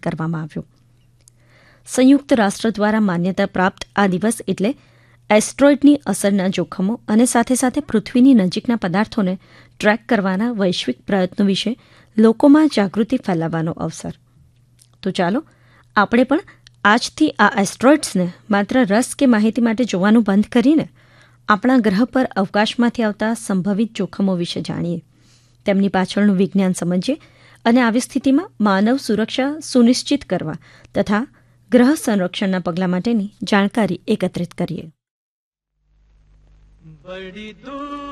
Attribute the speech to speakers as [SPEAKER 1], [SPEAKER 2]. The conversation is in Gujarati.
[SPEAKER 1] કરવામાં આવ્યો. સંયુક્ત રાષ્ટ્ર દ્વારા માન્યતા પ્રાપ્ત આ દિવસ એટલે એસ્ટ્રોઇડની અસરના જોખમો અને સાથે સાથે પૃથ્વીની નજીકના પદાર્થોને ટ્રેક કરવાના વૈશ્વિક પ્રયત્નો વિશે લોકોમાં જાગૃતિ ફેલાવવાનો અવસર. તો ચાલો આપણે પણ આજથી આ એસ્ટ્રોઇડ્સને માત્ર રસ કે માહિતી માટે જોવાનું બંધ કરીને આપણા ગ્રહ પર અવકાશમાંથી આવતા સંભવિત જોખમો વિશે જાણીએ, તેમની પાછળનું વિજ્ઞાન સમજીએ અને આવી સ્થિતિમાં માનવ સુરક્ષા સુનિશ્ચિત કરવા તથા ગ્રહ સંરક્ષણના પગલાં માટેની જાણકારી એકત્રિત કરીએ.